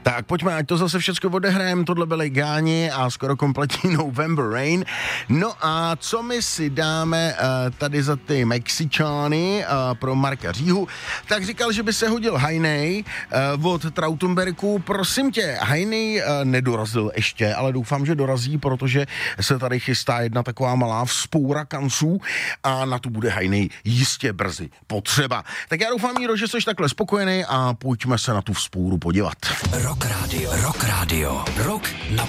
Tak pojďme, ať to zase všechno odehrajeme, tohle byly Gáni a skoro kompletní November Rain. No a co my si dáme tady za ty Mexičány pro Marka Říhu, tak říkal, že by se hodil Hajnej od Trautenberku. Prosím tě, Hajnej nedorazil ještě, ale doufám, že dorazí, protože se tady chystá jedna taková malá vzpoura kanců a na tu bude Hajnej jistě brzy potřeba. Tak já doufám, Míro, že jsi takhle spokojený a pojďme se na tu vzpouru podívat. Rock Radio. Rock na